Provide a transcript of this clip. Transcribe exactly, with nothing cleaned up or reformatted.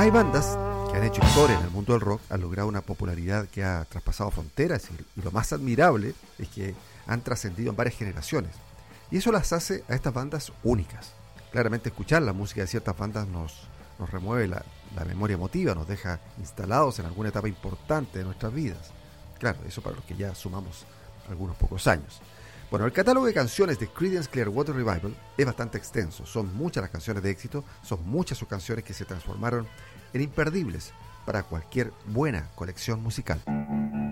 Hay bandas que han hecho historia en el mundo del rock, han logrado una popularidad que ha traspasado fronteras y, y lo más admirable es que han trascendido en varias generaciones. Y eso las hace a estas bandas únicas. Claramente escuchar la música de ciertas bandas nos, nos remueve la, la memoria emotiva, nos deja instalados en alguna etapa importante de nuestras vidas. Claro, eso para los que ya sumamos algunos pocos años. Bueno, el catálogo de canciones de Creedence Clearwater Revival es bastante extenso. Son muchas las canciones de éxito, son muchas sus canciones que se transformaron en imperdibles para cualquier buena colección musical.